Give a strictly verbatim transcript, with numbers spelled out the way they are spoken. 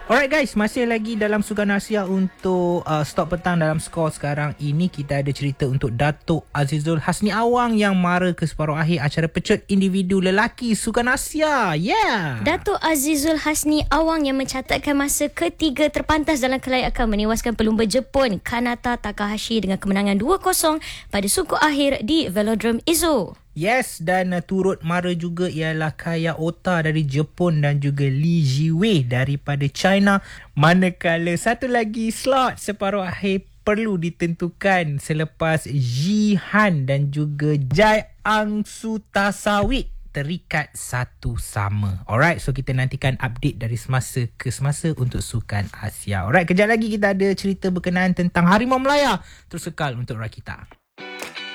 Alright guys, masih lagi dalam Sukan Asia untuk uh, stok petang dalam skor sekarang ini. Kita ada cerita untuk Datuk Azizul Hasni Awang yang mara ke separuh akhir acara pecut individu lelaki Sukan Asia. Yeah. Datuk Azizul Hasni Awang yang mencatatkan masa ketiga terpantas dalam kelayakan menewaskan pelumba Jepun Kanata Takahashi dengan kemenangan dua kosong pada suku akhir di Velodrome Izo. Yes, dan uh, turut mara juga ialah Kaya Ota dari Jepun dan juga Li Jiwei daripada China. Manakala satu lagi slot separuh akhir perlu ditentukan selepas Ji Han dan juga Jai Ang Sutasawit terikat satu sama. Alright, so kita nantikan update dari semasa ke semasa untuk Sukan Asia. Alright, kejap lagi kita ada cerita berkenaan tentang Harimau Melaya. Terus kekal untuk Rakita.